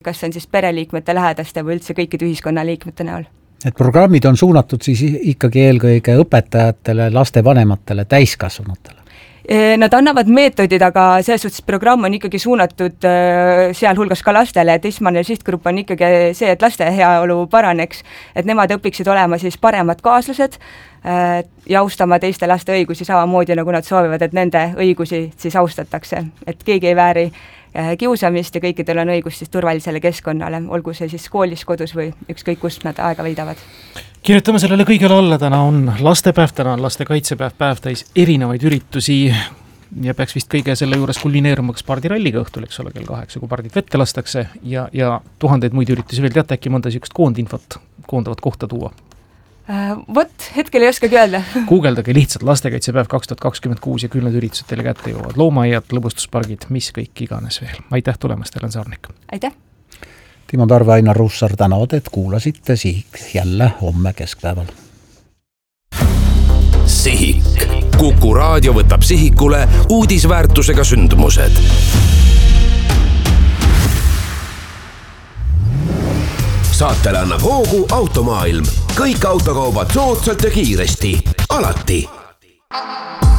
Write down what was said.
kas on siis pereliikmete, lähedaste või üldse kõikide ühiskonnaliikmete näol. Et programmid on suunatud siis ikkagi eelkõige õpetajatele, lastevanematele, täiskasvanutele? Nad annavad meetodid, aga selles suhtes programm on ikkagi suunatud sealhulgas ka lastele, et esmane sihtgrupp on ikkagi see, et laste heaolu paraneks, et nemad õpiksid olema siis paremad kaaslased ja austama teiste laste õigusi samamoodi, nagu nad soovivad, et nende õigusi siis austatakse, et keegi ei vääri kiusamist ja kõikidel on õigus siis turvalisele keskkonnale, olgu see siis koolis, kodus või ükskõik kust nad aega veidavad. Kirjutame sellele kõigele alla, täna on lastepäev, täna on lastekaitsepäev, päev täis erinevaid üritusi ja peaks vist kõige selle juures kulmineerumaks pardiralliga õhtul, eks ole, kell 8, kui pardid vette lastakse ja tuhandeid muid üritusi veel, teate äkki mõnda sihukest koondinfot, koondavat kohta tuua? Vot, hetkel ei oskagi öelda. Guugeldage lihtsalt lastekaitsepäev 2026 ja küll need üritused teile kätte jõuavad. Loomaaiad, lõbustuspargid, mis kõik iganes veel. Aitäh tulemast, Helen Saarnik. Aitäh. Timo Tarve, Ainar Russar tänavad, et kuulasite Sihik jälle homme keskpäeval. Sihik. Kuku raadio võtab sihikule uudisväärtusega sündmused. Saatele annab hoogu Automaailm. Kõik autokaubad soodsalt ja kiiresti. Alati.